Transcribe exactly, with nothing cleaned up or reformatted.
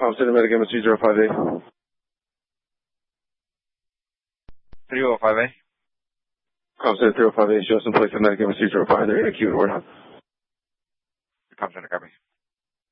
Com Center Medic M S three zero five eight. three oh five eight. Com Center three oh five eight, Justin Place, Medic M S three zero five, they're in acute order. Com Center, copy.